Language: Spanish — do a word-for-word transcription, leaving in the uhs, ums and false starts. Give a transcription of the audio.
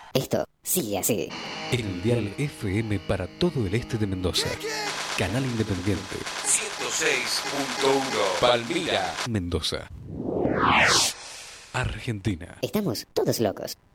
Esto sigue así. El dial F M para todo el este de Mendoza. Canal Independiente. ciento seis punto uno Palmira, Mendoza. Argentina. Estamos todos locos.